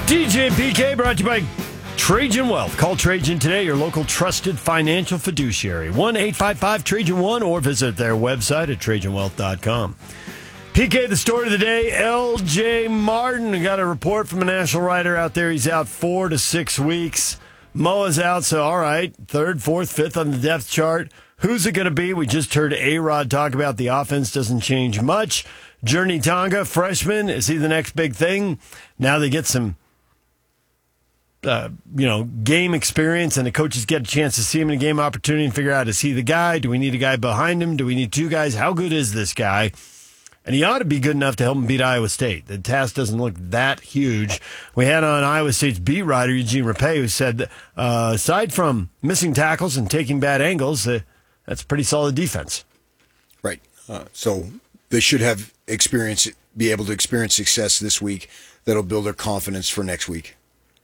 DJ and PK brought to you by Trajan Wealth. Call Trajan today, your local trusted financial fiduciary. 1-855-TRAJAN1 or visit their website at TrajanWealth.com. PK, the story of the day, L.J. Martin. We got a report from a national writer out there. He's out 4 to 6 weeks. Moa's out, so all right, 3rd, 4th, 5th on the depth chart. Who's it going to be? We just heard A-Rod talk about the offense doesn't change much. Journey Tonga, freshman, is he the next big thing? Now they get some game experience, and the coaches get a chance to see him in a game opportunity and figure out, is he the guy? Do we need a guy behind him? Do we need 2 guys? How good is this guy? And he ought to be good enough to help him beat Iowa State. The task doesn't look that huge. We had on Iowa State's beat writer, Eugene Rapay, who said, aside from missing tackles and taking bad angles, that's a pretty solid defense. Right. So they should have be able to experience success this week that'll build their confidence for next week.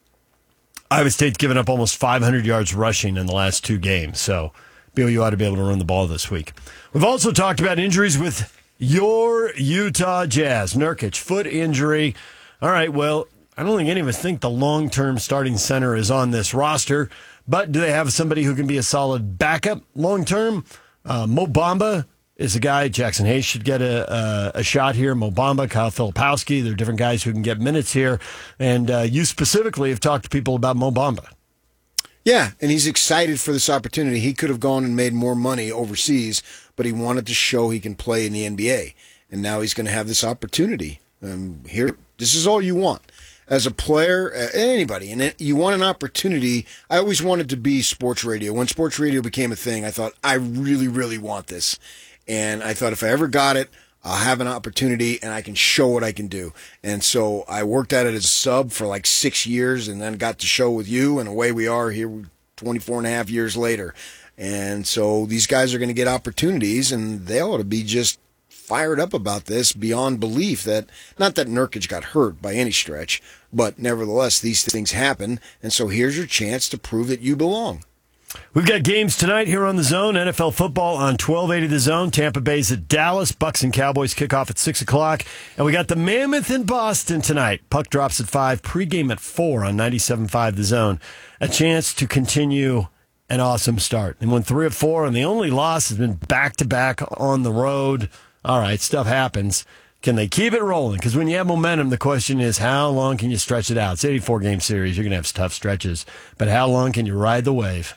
Iowa State's given up almost 500 yards rushing in the last 2 games, so BYU ought to be able to run the ball this week. We've also talked about injuries with your Utah Jazz. Nurkic, foot injury. All right, well, I don't think any of us think the long-term starting center is on this roster, but do they have somebody who can be a solid backup long-term? Mo Bamba is a guy. Jackson Hayes should get a shot here. Mo Bamba, Kyle Filipowski, they're different guys who can get minutes here. And you specifically have talked to people about Mo Bamba. Yeah, and he's excited for this opportunity. He could have gone and made more money overseas, but he wanted to show he can play in the NBA. And now he's going to have this opportunity. Here, this is all you want. As a player, anybody, and you want an opportunity. I always wanted to be sports radio. When sports radio became a thing, I thought, I really, really want this. And I thought if I ever got it, I'll have an opportunity and I can show what I can do. And so I worked at it as a sub for like 6 years and then got to show with you, and away we are here 24 and a half years later. And so these guys are going to get opportunities, and they ought to be just fired up about this beyond belief. That not that Nurkic got hurt by any stretch, but nevertheless, these things happen. And so here's your chance to prove that you belong. We've got games tonight here on The Zone. NFL football on 1280 The Zone. Tampa Bay's at Dallas. Bucks and Cowboys kick off at 6 o'clock. And we got the Mammoth in Boston tonight. Puck drops at 5. Pregame at 4 on 97.5 The Zone. A chance to continue an awesome start. And when 3 of 4, and the only loss has been back-to-back on the road. All right, stuff happens. Can they keep it rolling? Because when you have momentum, the question is, how long can you stretch it out? It's an 84-game series. You're going to have tough stretches. But how long can you ride the wave?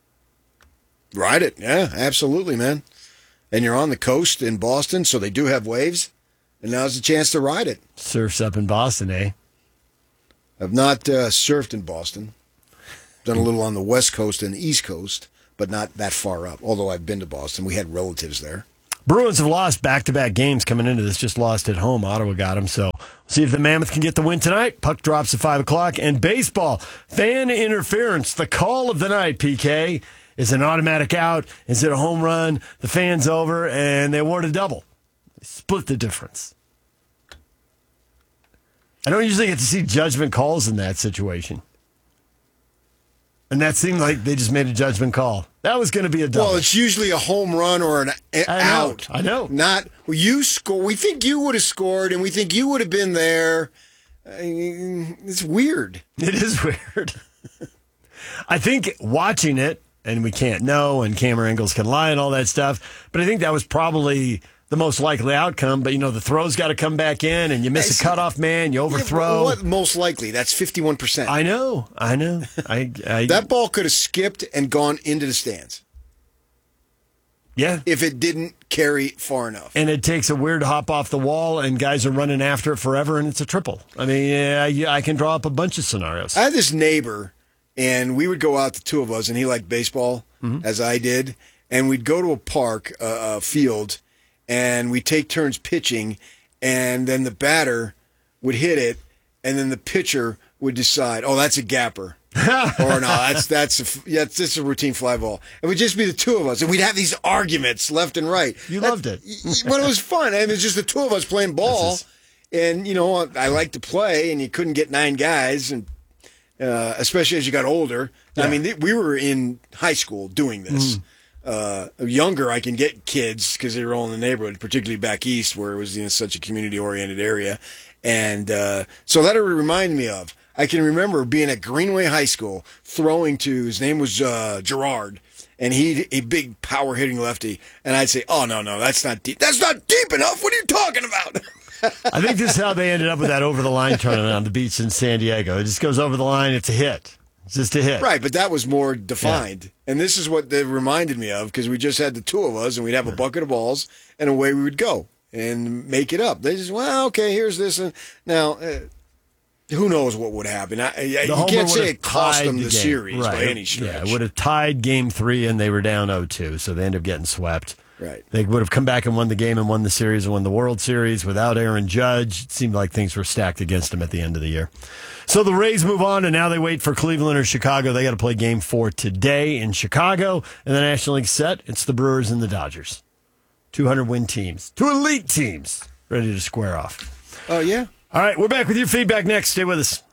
Ride it. Yeah, absolutely, man. And you're on the coast in Boston, so they do have waves. And now's the chance to ride it. Surf's up in Boston, eh? I've not surfed in Boston. Done a little on the West Coast and the East Coast, but not that far up. Although I've been to Boston. We had relatives there. Bruins have lost back-to-back games coming into this. Just lost at home. Ottawa got them. So see if the Mammoth can get the win tonight. Puck drops at 5 o'clock. And baseball, fan interference, the call of the night, PK. Is it an automatic out? Is it a home run? The fan's over, and they award a double. They split the difference. I don't usually get to see judgment calls in that situation. And that seemed like they just made a judgment call. That was going to be a double. Well, it's usually a home run or an out. I know. Not, you score. We think you would have scored, and we think you would have been there. It's weird. It is weird. I think watching it, and we can't know, and camera angles can lie and all that stuff, but I think that was probably the most likely outcome. But, the throw's got to come back in, and you miss a cutoff man, you overthrow. Yeah, what most likely? That's 51%. I know. That ball could have skipped and gone into the stands. Yeah. If it didn't carry far enough. And it takes a weird hop off the wall, and guys are running after it forever, and it's a triple. I mean, I can draw up a bunch of scenarios. I had this neighbor, and we would go out, the two of us, and he liked baseball, as I did, and we'd go to a park, a field, and we'd take turns pitching, and then the batter would hit it, and then the pitcher would decide, oh, that's a gapper. Or no, that's a routine fly ball. It would just be the two of us, and we'd have these arguments left and right. You loved it. But it was fun. I mean, it's just the two of us playing ball, and, I like to play, and you couldn't get 9 guys, and especially as you got older. Yeah. I mean, we were in high school doing this. Younger, I can get kids because they were all in the neighborhood, particularly back east where it was such a community-oriented area. And so that would remind me of. I can remember being at Greenway High School, throwing to, his name was Gerard, and he a big power hitting lefty, and I'd say, "Oh no, that's not deep. That's not deep enough. What are you talking about?" I think this is how they ended up with that over the line tournament on the beach in San Diego. It just goes over the line. It's a hit. It's just a hit. Right, but that was more defined. Yeah. And this is what they reminded me of, because we just had the two of us, and we'd have a bucket of balls, and away we would go and make it up. They just, well, okay, here's this. And now, who knows what would happen. You can't say it cost them the series by any stretch. Yeah, it would have tied Game 3, and they were down 0-2, so they ended up getting swept. Right. They would have come back and won the game and won the series and won the World Series without Aaron Judge. It seemed like things were stacked against them at the end of the year. So the Rays move on, and now they wait for Cleveland or Chicago. They got to play Game 4 today in Chicago. And the National League set, it's the Brewers and the Dodgers. 200-win teams. 2 elite teams ready to square off. Oh, yeah? All right, we're back with your feedback next. Stay with us.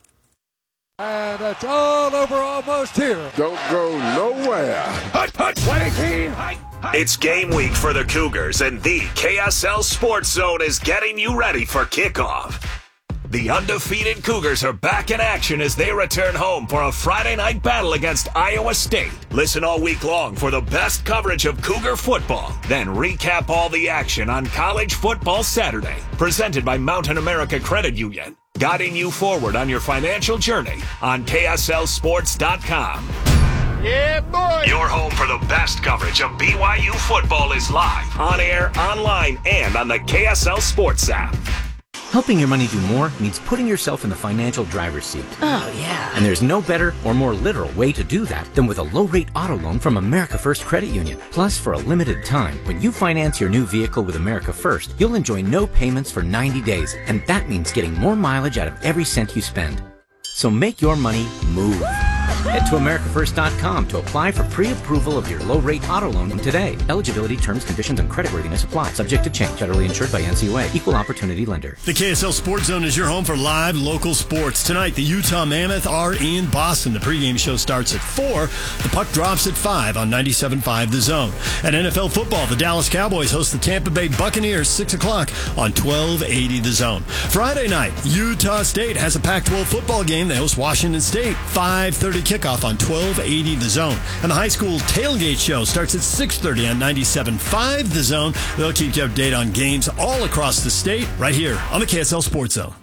And it's all over almost here. Don't go nowhere. Hut, waiting. It's game week for the Cougars, and the KSL Sports Zone is getting you ready for kickoff. The undefeated Cougars are back in action as they return home for a Friday night battle against Iowa State. Listen all week long for the best coverage of Cougar football. Then recap all the action on College Football Saturday, presented by Mountain America Credit Union, guiding you forward on your financial journey on KSLSports.com. Yeah, boy! Your home for the best coverage of BYU football is live, on air, online, and on the KSL Sports app. Helping your money do more means putting yourself in the financial driver's seat. Oh, yeah. And there's no better or more literal way to do that than with a low-rate auto loan from America First Credit Union. Plus, for a limited time, when you finance your new vehicle with America First, you'll enjoy no payments for 90 days. And that means getting more mileage out of every cent you spend. So make your money move. Head to AmericaFirst.com to apply for pre-approval of your low-rate auto loan today. Eligibility, terms, conditions, and creditworthiness apply. Subject to change. Federally insured by NCUA. Equal Opportunity Lender. The KSL Sports Zone is your home for live local sports. Tonight, the Utah Mammoth are in Boston. The pregame show starts at 4. The puck drops at 5 on 97.5 The Zone. At NFL football, the Dallas Cowboys host the Tampa Bay Buccaneers 6 o'clock on 1280 The Zone. Friday night, Utah State has a Pac-12 football game. They host Washington State. 5:30 kickoff on 1280 The Zone. And the high school tailgate show starts at 6:30 on 97.5 The Zone. They'll keep you updated on games all across the state right here on the KSL Sports Zone.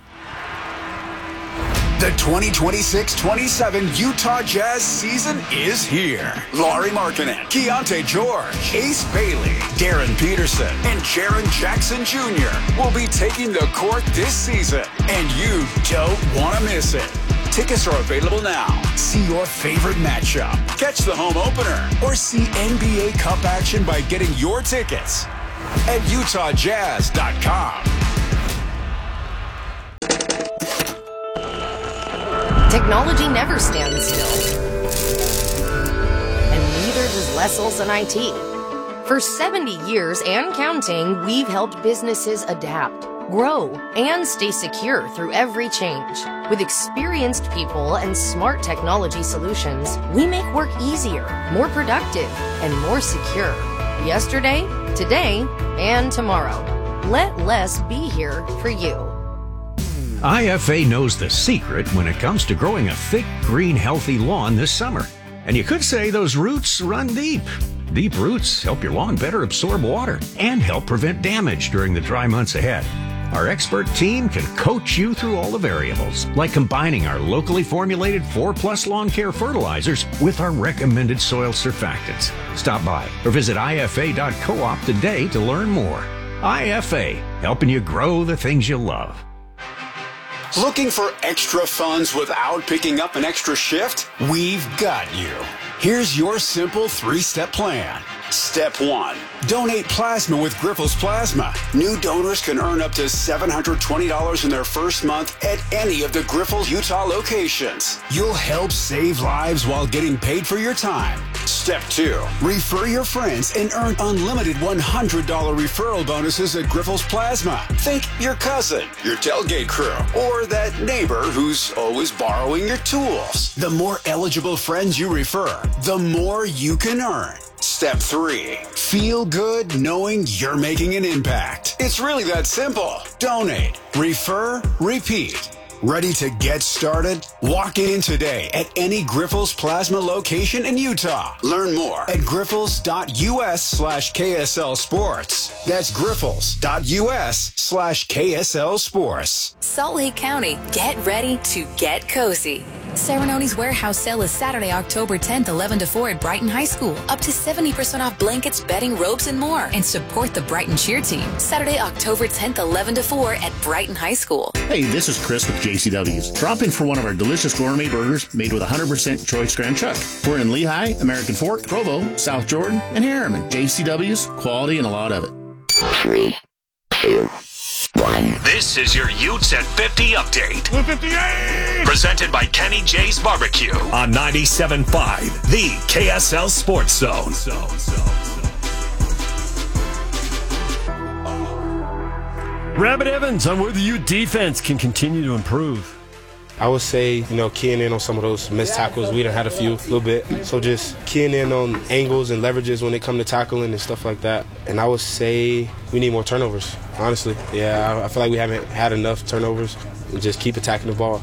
The 2026-27 Utah Jazz season is here. Laurie Markkinen, Keontae George, Ace Bailey, Darren Peterson, and Jaren Jackson Jr. will be taking the court this season, and you don't want to miss it. Tickets are available now. See your favorite matchup, catch the home opener, or see NBA Cup action by getting your tickets at UtahJazz.com. Technology never stands still. And neither does Les Olson IT. For 70 years and counting, we've helped businesses adapt, grow, and stay secure through every change. With experienced people and smart technology solutions, we make work easier, more productive, and more secure. Yesterday, today, and tomorrow. Let Les be here for you. IFA knows the secret when it comes to growing a thick, green, healthy lawn this summer. And you could say those roots run deep. Deep roots help your lawn better absorb water and help prevent damage during the dry months ahead. Our expert team can coach you through all the variables, like combining our locally formulated 4+ lawn care fertilizers with our recommended soil surfactants. Stop by or visit IFA.coop today to learn more. IFA, helping you grow the things you love. Looking for extra funds without picking up an extra shift? We've got you. Here's your simple 3-step plan. Step 1. Donate plasma with Grifols Plasma. New donors can earn up to $720 in their first month at any of the Grifols Utah locations. You'll help save lives while getting paid for your time. Step 2. Refer your friends and earn unlimited $100 referral bonuses at Grifols Plasma. Think your cousin, your tailgate crew, or that neighbor who's always borrowing your tools. The more eligible friends you refer, the more you can earn. Step 3. Feel good knowing you're making an impact. It's really that simple. Donate, refer, repeat. Ready to get started? Walk in today at any Grifols Plasma location in Utah. Learn more at grifols.us/KSL Sports. That's grifols.us/KSL Sports. Salt Lake County, get ready to get cozy. Ceremonies Warehouse Sale is Saturday, October 10th, 11 to 4 at Brighton High School. Up to 70% off blankets, bedding, robes, and more. And support the Brighton cheer team. Saturday, October 10th, 11 to 4 at Brighton High School. Hey, this is Chris with JCW's. Drop in for one of our delicious gourmet burgers made with 100% choice Grand Chuck. We're in Lehigh, American Fork, Provo, South Jordan, and Harriman. JCW's, quality and a lot of it. 3, 2, 1. This is your Utes at 50 update. 58! Presented by Kenny J's Barbecue on 97.5, the KSL Sports Zone. Rabbit Evans on where the Ute defense can continue to improve. I would say, keying in on some of those missed tackles. We done had a little bit. So just keying in on angles and leverages when they come to tackling and stuff like that. And I would say we need more turnovers, honestly. Yeah, I feel like we haven't had enough turnovers. And just keep attacking the ball.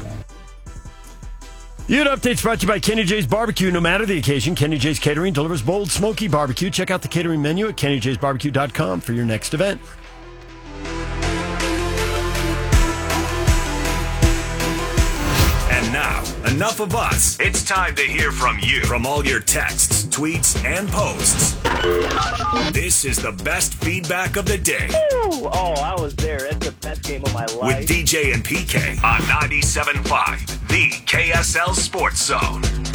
Ute Updates brought to you by Kenny J's Barbecue. No matter the occasion, Kenny J's Catering delivers bold, smoky barbecue. Check out the catering menu at kennyjsbarbecue.com for your next event. Now, enough of us. It's time to hear from you. From all your texts, tweets, and posts. This is the best feedback of the day. Oh, I was there. It's the best game of my life. With DJ and PK on 97.5, the KSL Sports Zone.